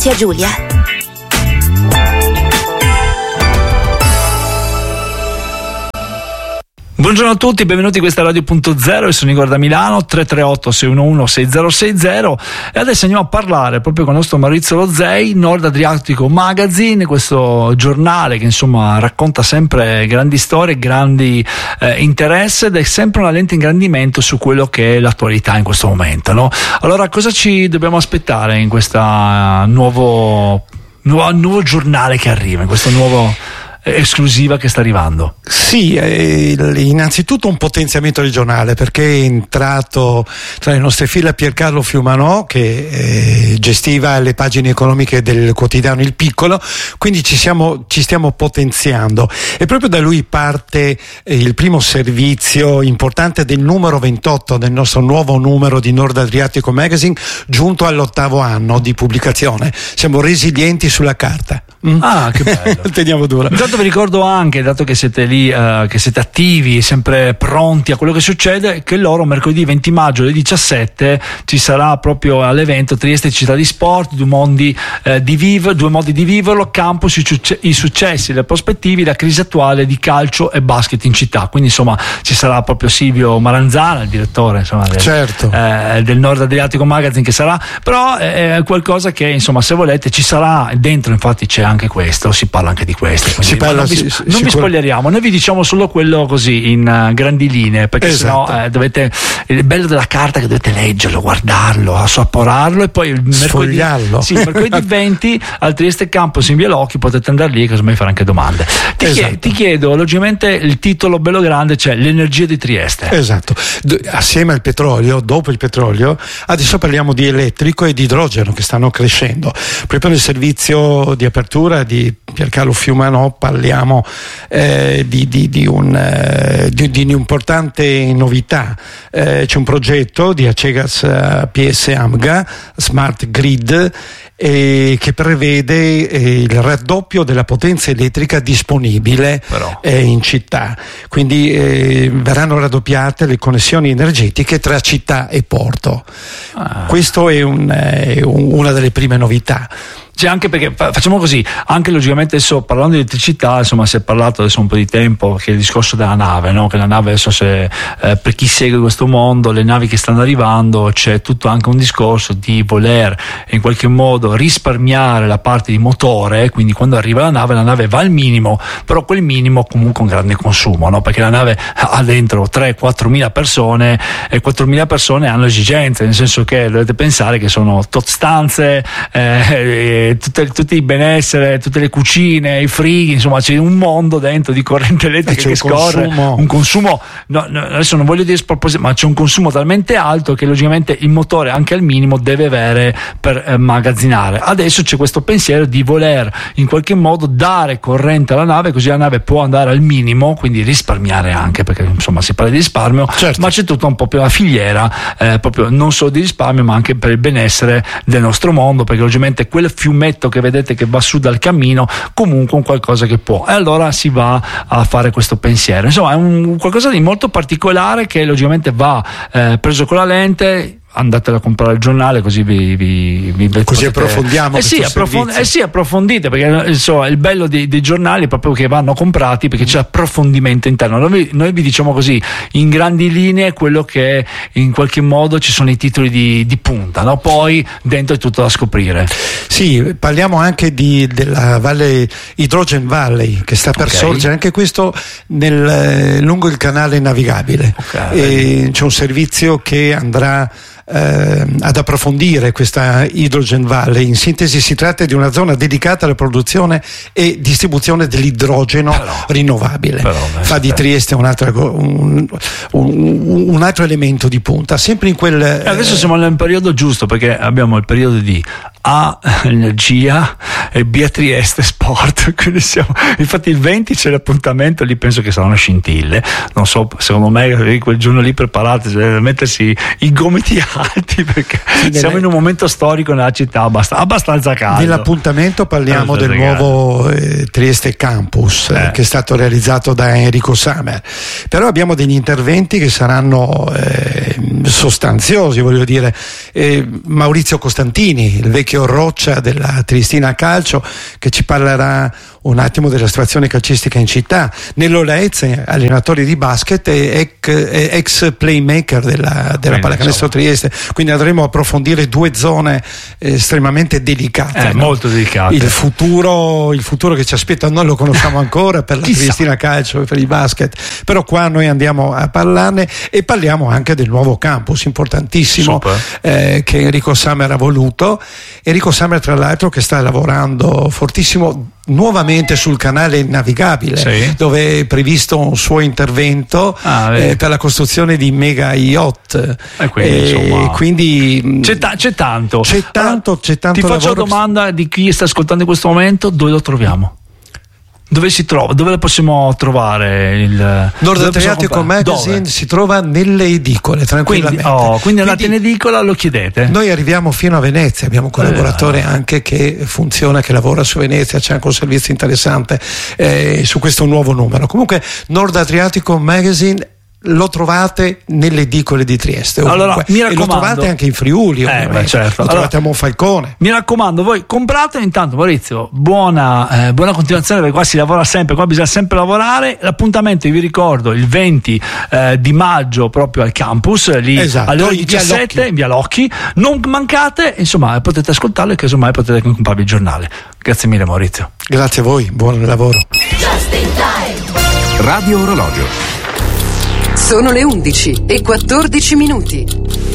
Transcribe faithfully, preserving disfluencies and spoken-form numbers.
Zia Giulia. Buongiorno a tutti, benvenuti in questa Radio Punto Zero, io sono Igor da Milano, tre tre otto sei uno uno sei zero sei zero, e adesso andiamo a parlare proprio con il nostro Maurizio Lozei, Nord Adriatico Magazine, questo giornale che insomma racconta sempre grandi storie, grandi eh, interesse, ed è sempre una lente ingrandimento su quello che è l'attualità in questo momento, no? Allora, cosa ci dobbiamo aspettare in questo nuovo, nuovo, nuovo giornale che arriva, in questo nuovo esclusiva che sta arrivando? Sì, eh, innanzitutto un potenziamento regionale, perché è entrato tra le nostre file Piercarlo Fiumanò, che eh, gestiva le pagine economiche del quotidiano Il Piccolo, quindi ci, siamo, ci stiamo potenziando, e proprio da lui parte eh, il primo servizio importante del numero ventotto del nostro nuovo numero di Nord Adriatico Magazine, giunto all'ottavo anno di pubblicazione. Siamo resilienti sulla carta. Mm? Ah, che bello. Teniamo duro. Intanto vi ricordo anche, dato che siete lì, uh, che siete attivi, sempre pronti a quello che succede, che loro mercoledì venti maggio alle diciassette ci sarà proprio all'evento Trieste Città di Sport, due mondi, eh, di viv- due modi di viverlo, campus, i, succe- i successi, le prospettive, la crisi attuale di calcio e basket in città. Quindi insomma ci sarà proprio Silvio Maranzana, il direttore insomma, del, certo. eh, del Nord Adriatico Magazine, che sarà, però è qualcosa che insomma, se volete, ci sarà dentro, infatti c'è anche questo, si parla anche di questo. Si parla, non vi, sì, non sì, vi spoileriamo, noi vi diciamo solo quello così in uh, grandi linee, perché esatto. sennò eh, dovete, il bello della carta è che dovete leggerlo, guardarlo, assaporarlo, e poi il mercoledì, sfogliarlo. sì, mercoledì venti al Trieste Campus in Via Locchi potete andare lì, casomai fare anche domande. Ti, esatto. chiedo, ti chiedo, logicamente il titolo bello grande, c'è l'energia di Trieste. Esatto, D- assieme al petrolio, dopo il petrolio, adesso parliamo di elettrico e di idrogeno che stanno crescendo. Proprio nel servizio di apertura di Piercarlo Fiumanò parliamo eh, di, di, di, un, eh, di, di un'importante novità. Eh, c'è un progetto di Acegas uh, P S AMGA, Smart Grid, eh, che prevede eh, il raddoppio della potenza elettrica disponibile eh, in città. Quindi eh, verranno raddoppiate le connessioni energetiche tra città e porto. Ah. Questo è, un, è un, una delle prime novità. C'è anche, perché facciamo così, anche logicamente adesso parlando di elettricità, insomma si è parlato adesso un po' di tempo che il discorso della nave, no? Che la nave adesso, se, eh, per chi segue questo mondo, le navi che stanno arrivando, c'è tutto anche un discorso di voler in qualche modo risparmiare la parte di motore, quindi quando arriva la nave, la nave va al minimo, però quel minimo comunque un grande consumo, no? Perché la nave ha dentro tre quattro mila persone, e quattromila persone hanno esigenze, nel senso che dovete pensare che sono tot stanze, eh, Tutte, tutti i benessere, tutte le cucine, i frighi, insomma c'è un mondo dentro di corrente elettrica che scorre, consumo. un consumo, no, no, adesso non voglio dire sproposito, ma c'è un consumo talmente alto che logicamente il motore anche al minimo deve avere per eh, magazzinare. Adesso c'è questo pensiero di voler in qualche modo dare corrente alla nave, così la nave può andare al minimo, quindi risparmiare anche, perché insomma si parla di risparmio, certo. Ma c'è tutta un po' più la filiera, eh, proprio non solo di risparmio ma anche per il benessere del nostro mondo, perché logicamente quel fiumetto che vedete che va su dal cammino comunque un qualcosa che può, e allora si va a fare questo pensiero. Insomma è un qualcosa di molto particolare che logicamente va eh, preso con la lente. Andatelo a comprare il giornale, così vi, vi, vi così potete... approfondiamo eh sì, approfond- eh sì, approfondite, perché insomma, il bello dei, dei giornali è proprio che vanno comprati, perché c'è approfondimento interno. Noi, noi vi diciamo così in grandi linee quello che in qualche modo ci sono i titoli di, di punta, no? Poi dentro è tutto da scoprire. Sì, parliamo anche di, della Valle Hydrogen Valley che sta per okay. sorgere, anche questo nel, lungo il canale navigabile. Okay. E c'è un servizio che andrà Eh, ad approfondire questa Hydrogen Valley. In sintesi si tratta di una zona dedicata alla produzione e distribuzione dell'idrogeno però, rinnovabile. Però, Fa di Trieste un altro, un, un, un altro elemento di punta, sempre in quel eh, adesso siamo nel periodo giusto, perché abbiamo il periodo di A, energia, e B a Trieste Sport. Quindi siamo, infatti il venti c'è l'appuntamento, lì penso che saranno scintille, non so, secondo me quel giorno lì preparate, cioè, mettersi i gomiti alti, perché sì, siamo in un momento storico nella città abbast- abbastanza caldo. Nell'appuntamento parliamo del nuovo eh, Trieste Campus eh. che è stato realizzato da Enrico Samer, però abbiamo degli interventi che saranno eh, sostanziosi, voglio dire. eh, Maurizio Costantini, il vecchio Roccia della Triestina Calcio, che ci parlerà un attimo della situazione calcistica in città. Nello Lezze, allenatore di basket e ex playmaker della, della Pallacanestro Trieste, quindi andremo a approfondire due zone estremamente delicate, eh, no? molto delicate. Il futuro, il futuro che ci aspetta non lo conosciamo ancora per la Triestina Calcio e per il basket, però qua noi andiamo a parlarne e parliamo anche del nuovo campus importantissimo eh, che Enrico Samer ha voluto. Enrico Samer, tra l'altro, che sta lavorando fortissimo nuovamente sul canale navigabile, sì, dove è previsto un suo intervento ah, eh, per la costruzione di mega yacht, e quindi, e insomma, quindi c'è, ta- c'è tanto c'è tanto, c'è tanto ti faccio la domanda che... di chi sta ascoltando in questo momento: dove lo troviamo? Dove si trova? Dove lo possiamo trovare? Il Nord Adriatico Magazine dove? Si trova nelle edicole, tranquillamente. Quindi, oh, quindi andate in edicola, lo chiedete. Noi arriviamo fino a Venezia, abbiamo un collaboratore eh. anche che funziona, che lavora su Venezia, c'è anche un servizio interessante eh, su questo nuovo numero. Comunque Nord Adriatico Magazine lo trovate nelle edicole di Trieste, allora, mi raccomando, e lo trovate anche in Friuli, eh, beh, certo. lo allora, trovate a Monfalcone. Mi raccomando, voi comprate. Intanto, Maurizio, buona, eh, buona continuazione, perché qua si lavora sempre, qua bisogna sempre lavorare. L'appuntamento, vi ricordo, il venti eh, di maggio proprio al campus, lì esatto, alle ore diciassette in via Locchi. Non mancate, insomma, potete ascoltarlo e casomai potete comprarvi il giornale. Grazie mille, Maurizio. Grazie a voi, buon lavoro. Radio Orologio. Sono le undici e quattordici minuti.